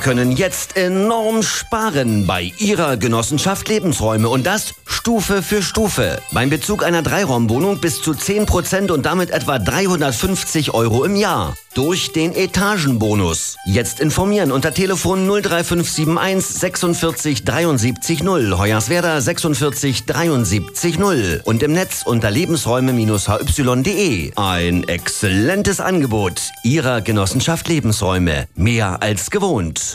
können jetzt enorm sparen bei ihrer Genossenschaft Lebensräume und das Stufe für Stufe. Beim Bezug einer 3-Raumwohnung bis zu 10% und damit etwa 350 € im Jahr. Durch den Etagenbonus. Jetzt informieren unter Telefon 03571 46 73 0, Hoyerswerda 46 73 0 und im Netz unter lebensräume-hy.de. Ein exzellentes Angebot Ihrer Genossenschaft Lebensräume. Mehr als gewohnt.